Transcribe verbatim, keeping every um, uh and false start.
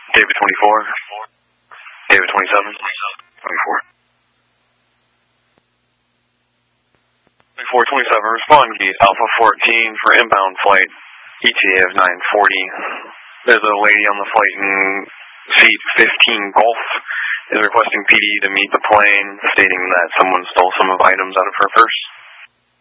David twenty-four. David twenty-seven. twenty-four. twenty-four twenty-seven, respond gate Alpha fourteen for inbound flight, E T A of nine forty. There's a lady on the flight in seat fifteen Golf is requesting P D to meet the plane, stating that someone stole some of items out of her purse.